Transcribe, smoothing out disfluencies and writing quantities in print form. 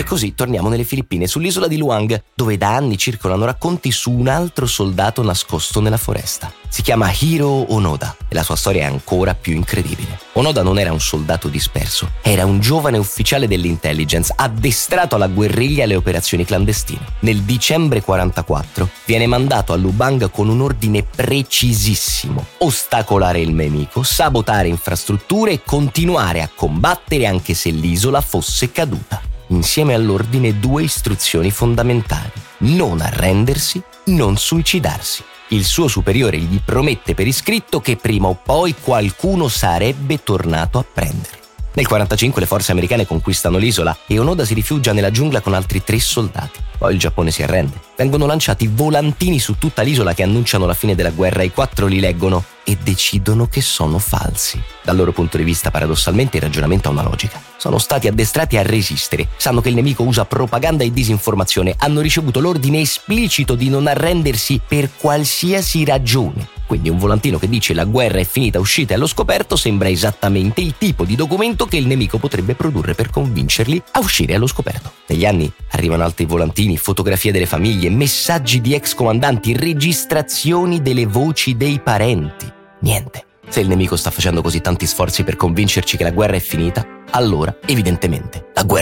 così torniamo nelle Filippine, sull'isola di Luang, dove da anni circolano racconti su un altro soldato nascosto nella foresta. Si chiama Hiro Onoda e la sua storia è ancora più incredibile. Onoda non era un soldato disperso, era un giovane ufficiale dell'intelligence addestrato alla guerriglia e alle operazioni clandestine. Nel dicembre 44 viene mandato a Lubang con un ordine precisissimo: ostacolare il nemico, sabotare infrastrutture e continuare a combattere anche se l'isola fosse caduta. Insieme all'ordine 2 istruzioni fondamentali: non arrendersi, non suicidarsi. Il suo superiore gli promette per iscritto che prima o poi qualcuno sarebbe tornato a prenderlo. Nel 45 le forze americane conquistano l'isola e Onoda si rifugia nella giungla con altri 3 soldati. Poi il Giappone si arrende. Vengono lanciati volantini su tutta l'isola che annunciano la fine della guerra. I 4 li leggono e decidono che sono falsi. Dal loro punto di vista, paradossalmente, il ragionamento ha una logica. Sono stati addestrati a resistere, sanno che il nemico usa propaganda e disinformazione, hanno ricevuto l'ordine esplicito di non arrendersi per qualsiasi ragione. Quindi un volantino che dice la guerra è finita, uscite allo scoperto sembra esattamente il tipo di documento che il nemico potrebbe produrre per convincerli a uscire allo scoperto. Negli anni arrivano altri volantini, fotografie delle famiglie, messaggi di ex comandanti, registrazioni delle voci dei parenti. Niente. Se il nemico sta facendo così tanti sforzi per convincerci che la guerra è finita, allora evidentemente la guerra